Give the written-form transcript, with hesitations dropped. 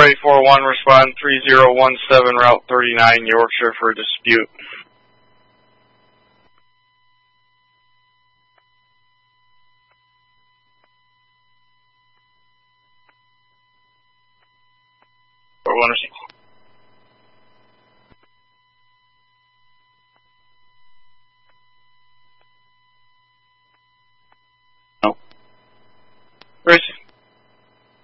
841, respond 3017, Route 39, Yorkshire for dispute.